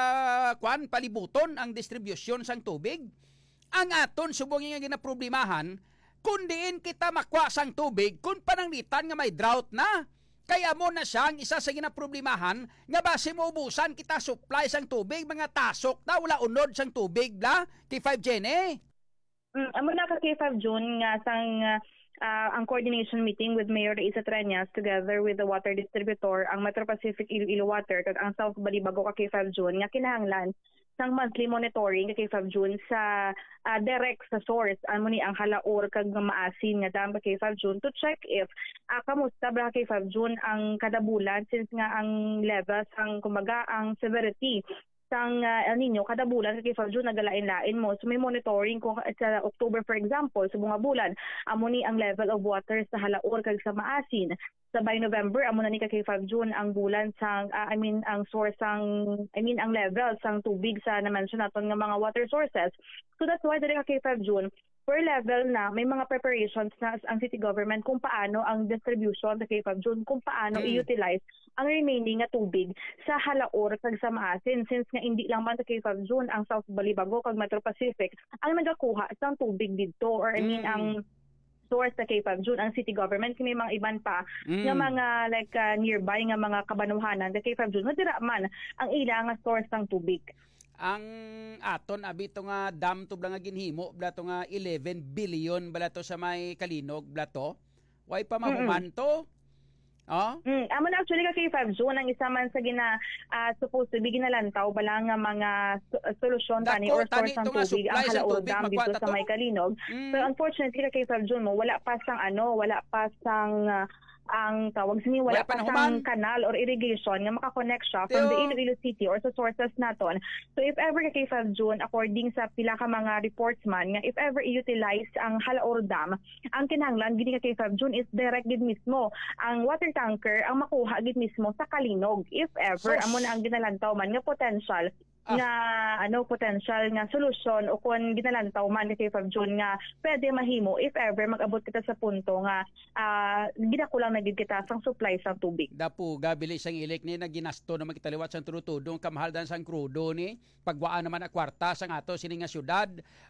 pa kwan palibuton ang distribution sang tubig. Ang aton subong nga ginaproblemahan kung diin kita makwa sang tubig kung pananglitan nga may drought na. Kaya mo na siya ang isa sa ginaproblemahan nga base mo ubusan kita supply sang tubig mga tasok na wala unod sang tubig bla kay five Jenny. Mm, amo na ka K five June nga sang uh, ang coordination meeting with Mayor Isa Treñas together with the water distributor ang Metro Pacific Iloilo Water kag ang South Balibago ka K five June nga kinahanglan sang monthly monitoring ka K five June sa uh, direct sa source amo ni ang halaor kag maasin nga dam ka K five June to check if uh, kamusta ba K five June ang kada bulan since nga ang levels ang kumbaga ang severity sang uh, El Nino kada bulan sa K five June nagalain-lain mo so may monitoring kung sa October for example sa bunga bulan amo ni ang level of water sa halaor kag sa maasin sa by November amo na ni ka K five June ang bulan sang uh, I mean ang source sang I mean ang level sang tubig sa na-mention naton nga mga water sources so that's why diri ka K five June per level na may mga preparations na ang city government kung paano ang distribution sa K five June kung paano Mm. i-utilize ang remaining nga tubig sa halaor kag sa maasin since nga hindi lang man sa K five June ang South Balibago kag Metro Pacific ang nagakuha sang tubig didto or I mean Mm. ang source sa K five June ang city government kini mga iban pa Mm. nga mga like uh, nearby nga mga kabanuhanan sa K five June nga dira man ang ilang nga source sang tubig. Ang aton abi to nga dam to bla nga ginhimo bla to nga eleven billion bala to sa may Kalinog bla to. Way pa mahuman to. Oh? Mm, amo na actually ka K five June ang isa man sa gina uh, supposed to be ginalantaw bala nga mga so- uh, solusyon tani Dako, or tani source ng ito nga, tubig ang supply sa halaor tubig, dam magkwata dito sa to. may Kalinog. Mm. Pero unfortunately ka K five June mo wala pa sang ano, wala pa sang uh, ang tawag sa wala, Wala pa pa nahuman. sang kanal or irrigation nga makakonect siya from Teo. the Iloilo City or sa sources naton. So if ever ka K five June according sa pila ka mga reports man nga if ever i-utilize ang halaor dam ang kinahanglan gini ka K five June is direct gid mismo ang water tanker ang makuha gid mismo sa Kalinog if ever Sus. amo na ang ginalantaw man nga potential Ah. nga ano potential nga solusyon o kung ginalantaw man ni K five June nga pwede mahimo if ever mag-abot kita sa punto nga uh, ginakulang na gid kita sang supply sang tubig. Dapo gabili sang ilik ni naginasto naman kita liwat sang turutudong kamahal dan sang krudo ni pagwaan naman a kwarta sang ato sini nga syudad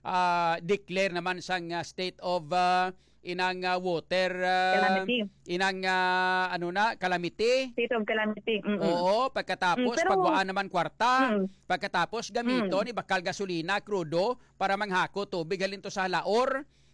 uh, declare naman sang uh, state of uh, inang uh, water uh, Calamity. inang uh, ano na calamity. State of calamity. Mm-mm. Oo, pagkatapos Mm, pero- pagwaan naman kwarta, Mm. pagkatapos gamito Mm. ni bakal gasolina, krudo para manghako tubig halin to sa laor.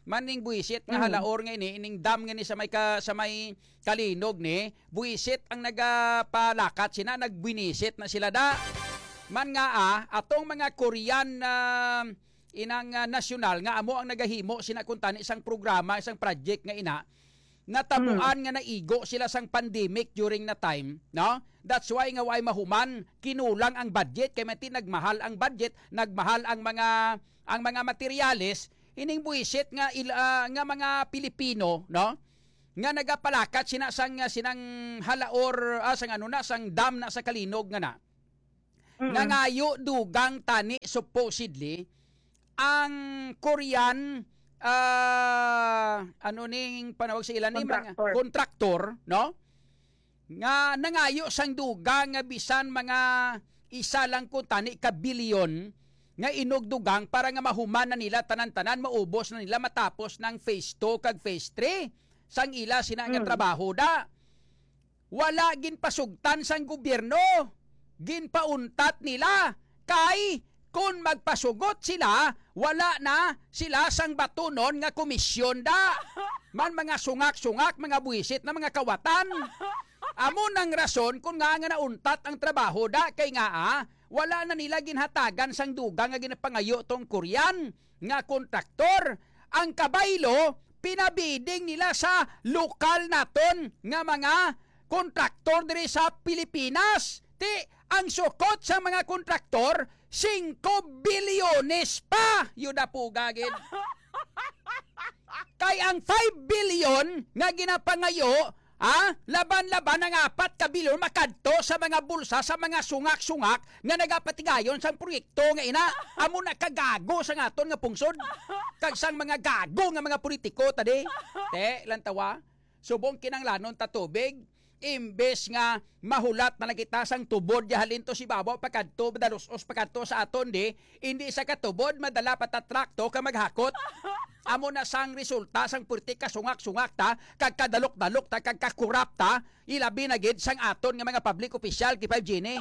maning buisit nga halaor nga ini ining dam nga ni sa may ka, sa may Kalinog ni buisit ang nagapalakat sina nagbinisit na sila da man nga ah, atong mga Korean na uh, inang uh, nasyonal nga amo ang nagahimo sina kun tani isang programa isang project nga ina natabuan mm. nga naigo sila sang pandemic during na time, no? That's why nga way mahuman kinulang ang budget kay mati nagmahal ang budget, nagmahal ang mga ang mga materyales, ining buisit nga il, uh, nga mga Pilipino, no? Nga nagapalakat sina sang sinang halaor ah, sang ano na sang dam na sa Kalinog nga na. Mm-hmm. Nangayo dugang tani supposedly ang Korean uh, ano ning panawag sa ilan ni mga kontraktor, no? Nga nangayo sang dugang nga bisan mga isa lang kun tani ka bilyon nga inugdugang para nga mahuman na nila tanan-tanan maubos na nila matapos ng phase two kag phase three sang ila sina nga mm. trabaho da. Wala gin pasugtan sang gobyerno. Ginpauntat nila kay kung magpasugot sila, wala na sila sang batunon nga komisyon da. Man mga sungak-sungak, mga buwisit na mga kawatan. Amo nang rason kung nga nga nauntat ang trabaho da kay nga ah, wala na nila ginhatagan sang dugang nga ginapangayo tong Korean nga kontraktor. Ang kabaylo, pinabiding nila sa lokal naton nga mga kontraktor diri sa Pilipinas. Ti ang sukot sa mga kontraktor five bilyones pa yun na po gagin. Kay ang five billion nga ginapangayo, ah, laban-laban ang apat ka bilyon makadto sa mga bulsa sa mga sungak-sungak nga nagapatigayon sang proyekto nga ina. Amo na kagago sa ngaton nga pungsod. Kag sang mga gago nga mga politiko tadi. Te, lantawa, subong kinanglanon ta tubig. Imbes nga mahulat na nakita sang tubod yahalin to si Babaw pagkadto dalos-os pagkadto sa aton di hindi sa katubod madala patatrakto ka maghakot. Amo na sang resulta sang purti ka sungak-sungak ta kag kadalok-dalok ta kag kakurap ta ilabi na gid sang aton nga mga public official kay five G ni.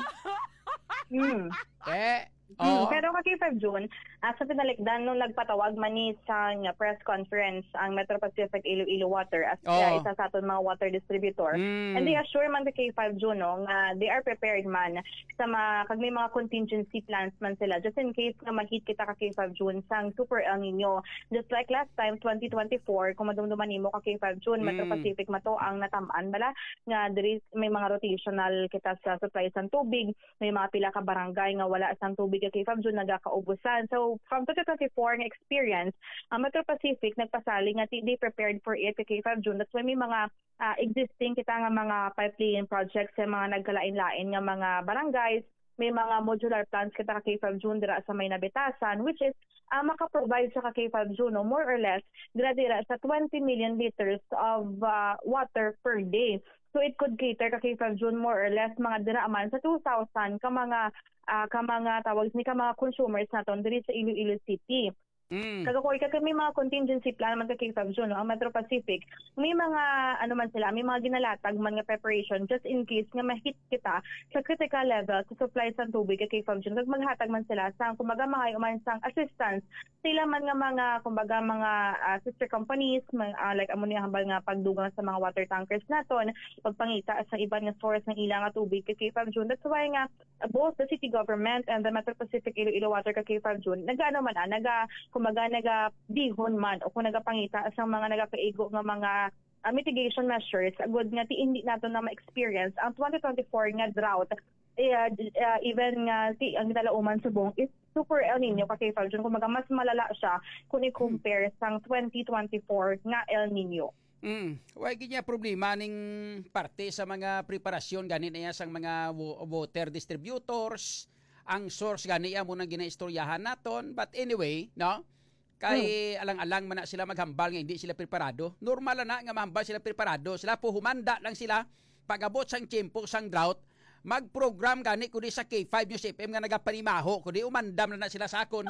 Mm. Eh Mm, pero kay five June, uh, sa pinalikdan nung nagpatawag man ni sa uh, press conference ang Metro Pacific Iloilo Water as oh. uh, isa sa aton mga water distributor. Mm. And they assure man kay five June no, nga they are prepared man sa mga kag may mga contingency plans man sila just in case nga mag-hit kita ka kay five June sang Super El Nino. Just like last time twenty twenty-four kung madumduman nimo ka kay five June, mm. Metro Pacific mato ang natamaan bala nga diri may mga rotational kita sa supply sang tubig, may mga pila ka barangay nga wala sang tubig kay five June nagakaubusan. So from twenty twenty-four nga experience, ang Metro Pacific nagpasali nga they prepared for it kay five June. That's why may mga uh, existing kita nga mga pipeline projects sa mga nagkalain-lain nga mga barangays, may mga modular plants kita kay five June dira sa may nabitasan which is uh, maka-provide sa kay five June no, more or less dira dira sa twenty million liters of uh, water per day. So it could cater ka kay five June more or less mga dira man sa two thousand ka mga uh, ka mga tawag ni ka mga consumers naton diri sa Iloilo City. Mm. Kagakoy ka may mga contingency plan man kay five June no, ang Metro Pacific may mga ano man sila may mga ginalatag man nga preparation just in case nga ma-hit kita sa critical level sa supply sa tubig kay five June kag maghatag man sila sang kumbaga mga man sang assistance sila man nga mga kumbaga mga uh, sister companies mga, uh, like amo ni hambal nga pagdugang sa mga water tankers naton pagpangita sa iban nga source ng ilang nga tubig kay five June. That's why nga uh, both the city government and the Metro Pacific Iloilo Water kay five June nagaano man ah, naga kumaga naga-dihon man o kung nagapangita sa mga nagakaigo nga mga uh, mitigation measures, agud nga ti hindi nato na ma-experience ang twenty twenty-four nga drought. Uh, uh, even nga ti ang dalauman subong is Super El Nino kay five June. Kumaga mas malala siya kung i-compare sang twenty twenty-four nga El Nino. Mm, way ginya problema ning parte sa mga preparasyon gani niya sang mga water distributors. Ang source gani mo nang ginaistoryahan naton, but anyway no kay hmm. alang-alang man na sila maghambal nga hindi sila preparado. Normal na nga mahambal sila preparado, sila po humanda lang sila pagabot sang tiempo sang drought mag-program gani kundi sa K five News F M nga nagapanimaho kundi umandam na, na sila sa akon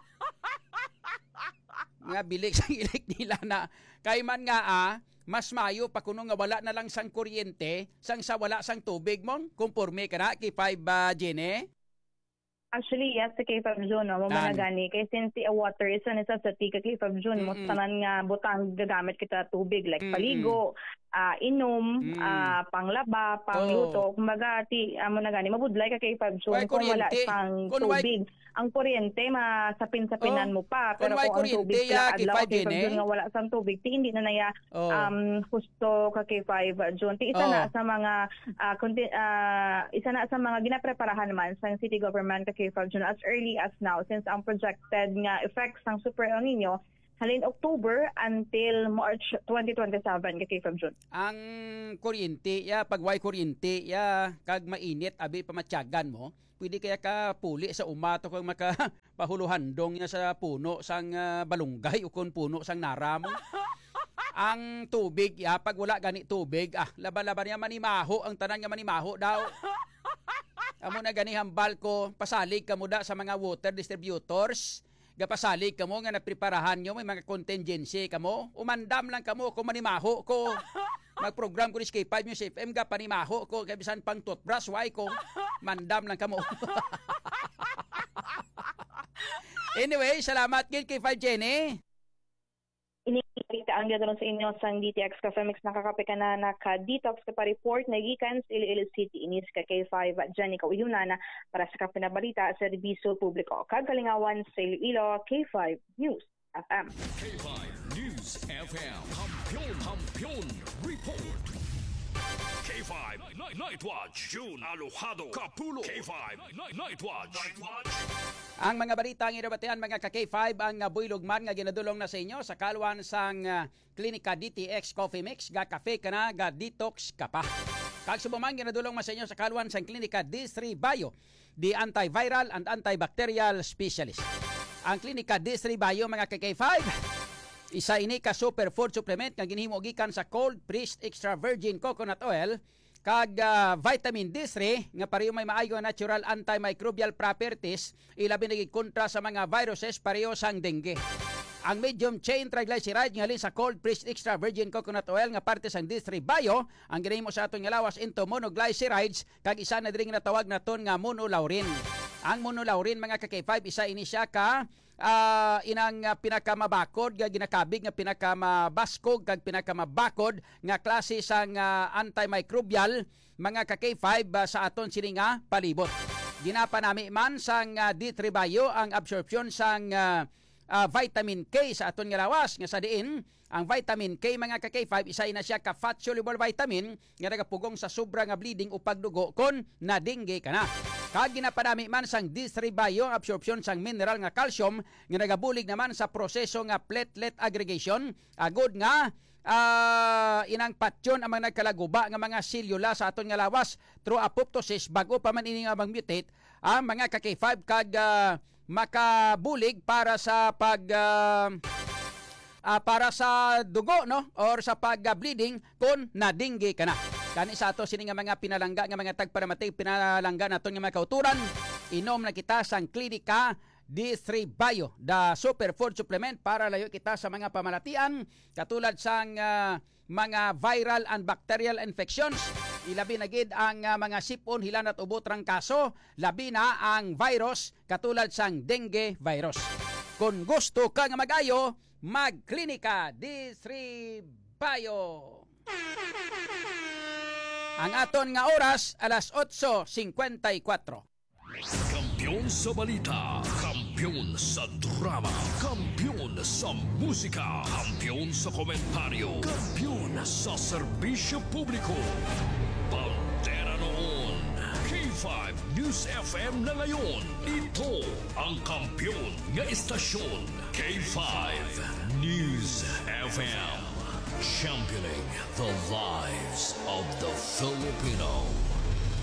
nga bilik sang ilik nila na kay man nga ah mas mayo pa kuno nga wala na lang sang kuryente sang sa wala sang tubig mong kumporme ka na K five uh, Gene. Actually, yes, sa K five June, no, mo Tan. man gani. Kay since the water is an isa sa tika K five June, mo Mm-mm. tanan nga butang gagamit kita tubig, like Mm-mm. paligo, ah, inom, Mm. ah, panglaba, pangluto. Kumbaga, ti, amo na gani, mabudlay ka K five June Why kung wala kuryente? sang Kung why- tubig. Ang kuryente, masapin-sapinan Oh. mo pa. Kung Pero why kung ang tubig kuryente, ya, sila K adlaw five K five June, June eh? nga wala sang tubig, ti hindi na naya Oh. um, husto ka K five June. Ti isa Oh. na sa mga ah, conti- ah, isa na sa mga ginapreparahan naman sa city government ka K five June as early as now since ang projected nga effects ng Super El Nino halin October until March twenty twenty-seven ka K five June. Ang kuryente, ya, pag way kuryente, ya, kag mainit, abi pamatyagan mo, pwede kaya ka puli sa umato kang maka pahuluhandong niya sa puno sang ah, balunggay o kung puno sang nara mo. Ang tubig, ya, pag wala gani tubig, ah, laban-laban niya manimaho, ang tanan nga manimaho daw. Amo na gani hambal ko, pasalig ka mo da sa mga water distributors. Gapasalig ka mo nga napreparahan nyo, may mga contingency ka mo. Umandam lang ka mo kung manimaho ko. Mag-program ko ni K five News F M ga panimaho ko kay bisan pang toothbrush why ko. Mandam lang ka mo. Anyway, salamat gid K five Jenny. Inikita ang dito sa inyo sa D T X Cafe Mix nakakape ka na naka-detox ka pa report na gikan sa Iloilo City inis ka K five Jenny Kauyunan para sa kape na balita sa serbisyo publiko. Kagalingawan sa Iloilo K five News F M. K five News F M. Kampiyon, kampiyon, report. K five Night, Night Watch. June Alojado Kapulo. K five Night, Night Watch. Night Watch. Ang mga balita ang irabatian mga ka-K five ang uh, buylugman nga ginadulong na sa inyo sa kalwan sang uh, Klinika D T X Coffee Mix ga kafe ka na ga detox ka pa. Kag subuman ginadulong na sa inyo sa kalwan sang Klinika D three Bio, the antiviral and antibacterial specialist. Ang Klinika D three Bio mga ka-K five, isa ini ka superfood supplement nga ginhimo gikan sa cold pressed extra virgin coconut oil kag uh, vitamin D three nga pareho may maayo natural antimicrobial properties ilabi na kontra sa mga viruses pareho sang dengue. Ang medium chain triglyceride nga halin sa cold pressed extra virgin coconut oil nga parte sang D three Bio ang ginahimo sa aton nga lawas into monoglycerides kag isa na diri nga natawag naton nga monolaurin. Ang monolaurin mga ka-K five isa ini siya ka uh, inang uh, pinakamabakod nga ginakabig nga pinakamabaskog kag pinakamabakod nga klase sang uh, antimicrobial mga ka-K five uh, sa aton sini nga palibot. Ginapanami man sang uh, D three Bio ang absorption sang uh, uh, vitamin K sa aton nga lawas nga sa diin ang vitamin K mga ka-K five isa na siya ka fat soluble vitamin nga nagapugong sa sobra nga bleeding o pagdugo kon nadingge ka na. Kag ginapadami man sang D three Bio ang absorption sang mineral nga calcium nga nagabulig naman sa proseso nga platelet aggregation agod nga uh, inang patyon ang mga nagkalaguba nga mga selula sa aton nga lawas through apoptosis bago pa man ini nga mag-mutate ang mga ka-K five kag uh, makabulig para sa pag uh, uh, para sa dugo no or sa pag-bleeding kon nadingge ka na. Kani sa ato sini nga mga pinalangga nga mga tagparamatay pinalangga naton nga mga kauturan inom na kita sang Klinika D three Bio, the superfood supplement para layo kita sa mga pamalatian katulad sang uh, mga viral and bacterial infections. Ilabi na gid ang uh, mga sipon, hilan at ubot rang kaso, labi na ang virus katulad sang dengue virus. Kung gusto ka nga mag-ayo, mag-Klinika D three Bio. Ang aton nga oras alas eight fifty-four. Kampiyon sa balita, kampiyon sa drama, kampiyon sa musika, kampiyon sa komentaryo, kampiyon sa serbisyo publiko. Bandera noon, K five News F M na ngayon. Ito ang kampiyon nga istasyon, K five News F M. Championing the lives of the Filipino.